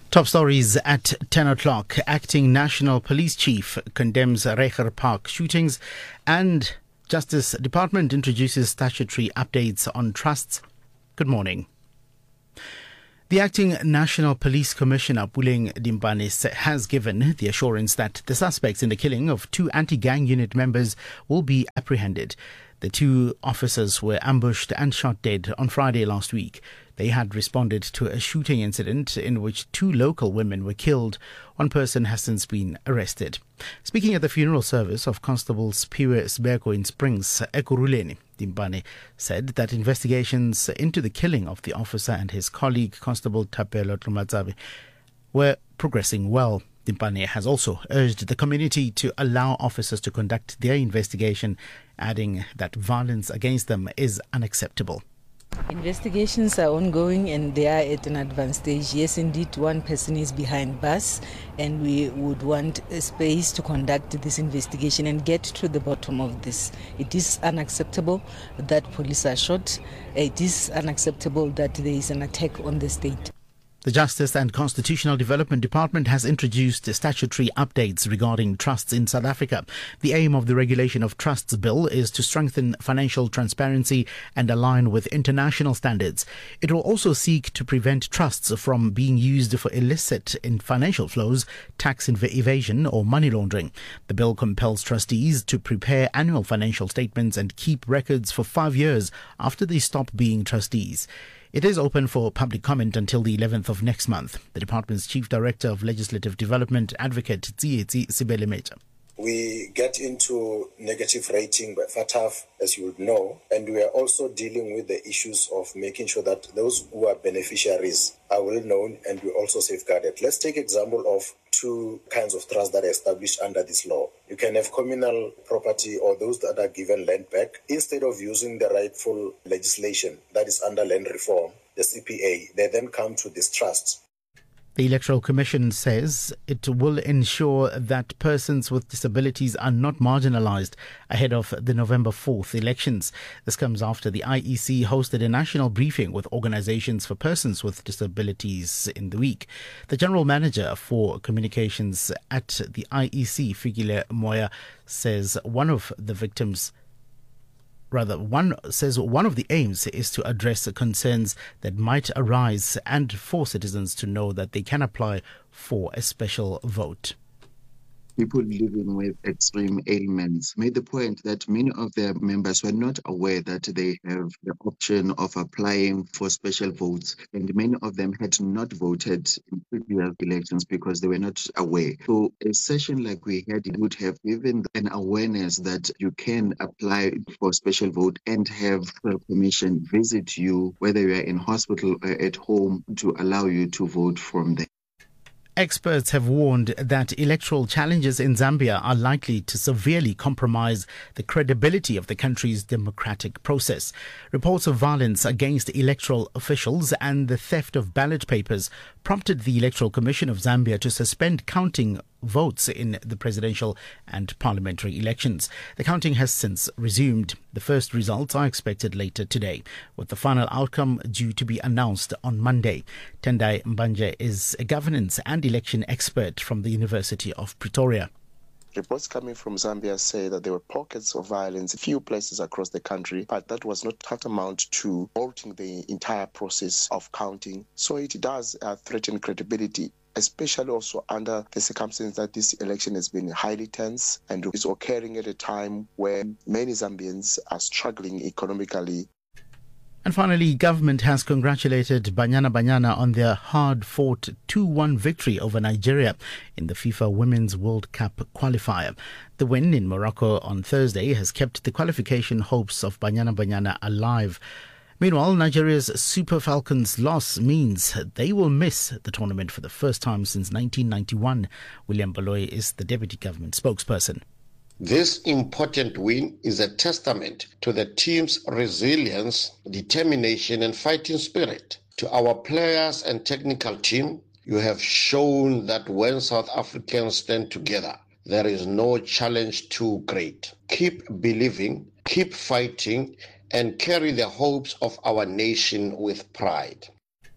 Top stories at 10 o'clock. Acting National Police Chief condemns Reiger Park shootings, and Justice Department introduces statutory updates on trusts. Good morning. The Acting National Police Commissioner, Puleng Dimpane, has given the assurance that the suspects in the killing of two anti-gang unit members will be apprehended. The two officers were ambushed and shot dead on Friday last week. They had responded to a shooting incident in which two local women were killed. One person has since been arrested. Speaking at the funeral service of Constable Spiwe Sbeko in Springs, Ekurhuleni, Dimpane said that investigations into the killing of the officer and his colleague, Constable Thapelo Tlomatsabe, were progressing well. Dimpane has also urged the community to allow officers to conduct their investigation, adding that violence against them is unacceptable. Investigations are ongoing and they are at an advanced stage. Yes, indeed, one person is behind bars, and we would want a space to conduct this investigation and get to the bottom of this. It is unacceptable that police are shot. It is unacceptable that there is an attack on the state. The Justice and Constitutional Development Department has introduced statutory updates regarding trusts in South Africa. The aim of the Regulation of Trusts Bill is to strengthen financial transparency and align with international standards. It will also seek to prevent trusts from being used for illicit in financial flows, tax evasion or money laundering. The bill compels trustees to prepare annual financial statements and keep records for 5 years after they stop being trustees. It is open for public comment until the 11th of next month. The department's Chief Director of Legislative Development, Advocate Tsietsi Sibelemecha. We get into negative rating by FATF, as you would know, and we are also dealing with the issues of making sure that those who are beneficiaries are well known and we also safeguarded. Let's take example of two kinds of trusts that are established under this law. You can have communal property or those that are given land back. Instead of using the rightful legislation that is under land reform, the CPA, they then come to these trusts. The Electoral Commission says it will ensure that persons with disabilities are not marginalized ahead of the November 4th elections. This comes after the IEC hosted a national briefing with organizations for persons with disabilities in the week. The General Manager for Communications at the IEC, Fikile Moya, says one of the aims is to address concerns that might arise and for citizens to know that they can apply for a special vote. People living with extreme ailments made the point that many of their members were not aware that they have the option of applying for special votes, and many of them had not voted in previous elections because they were not aware. So a session like we had would have given an awareness that you can apply for special vote and have the commission visit you, whether you are in hospital or at home, to allow you to vote from there. Experts have warned that electoral challenges in Zambia are likely to severely compromise the credibility of the country's democratic process. Reports of violence against electoral officials and the theft of ballot papers prompted the Electoral Commission of Zambia to suspend counting votes in the presidential and parliamentary elections. The counting has since resumed. The first results are expected later today, with the final outcome due to be announced on Monday. Tendai Mbanje is a governance and election expert from the University of Pretoria. Reports coming from Zambia say that there were pockets of violence in a few places across the country, but that was not tantamount to halting the entire process of counting. So it does threaten credibility, especially also under the circumstance that this election has been highly tense and is occurring at a time where many Zambians are struggling economically. And finally, government has congratulated Banyana Banyana on their hard-fought 2-1 victory over Nigeria in the FIFA Women's World Cup qualifier. The win in Morocco on Thursday has kept the qualification hopes of Banyana Banyana alive. Meanwhile, Nigeria's Super Falcons' loss means they will miss the tournament for the first time since 1991. William Baloyi is the deputy government spokesperson. This important win is a testament to the team's resilience, determination and fighting spirit. To our players and technical team, you have shown that when South Africans stand together, there is no challenge too great. Keep believing, keep fighting, and carry the hopes of our nation with pride.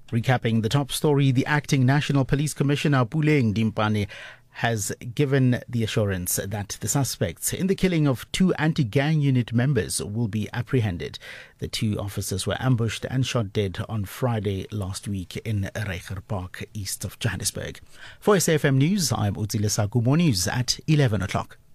Recapping the top story, the acting National Police Commissioner Puleng Dimpane has given the assurance that the suspects in the killing of 2 anti-gang unit members will be apprehended. The 2 officers were ambushed and shot dead on Friday last week in Reiger Park, east of Johannesburg. For SAFM News, I'm Utsile Saku. More news at 11 o'clock.